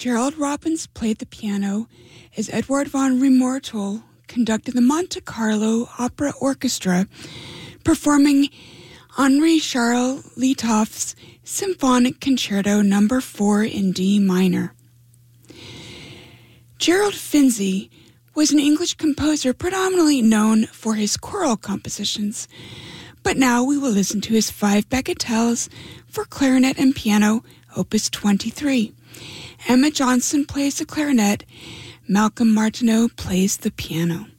Gerald Robbins played the piano as Edward von Remortel conducted the Monte Carlo Opera Orchestra, performing Henri-Charles Littauff's Symphonic Concerto No. 4 in D minor. Gerald Finzi was an English composer predominantly known for his choral compositions, but now we will listen to his 5 bagatelles for clarinet and piano, Opus 23. Emma Johnson plays the clarinet, Malcolm Martineau plays the piano.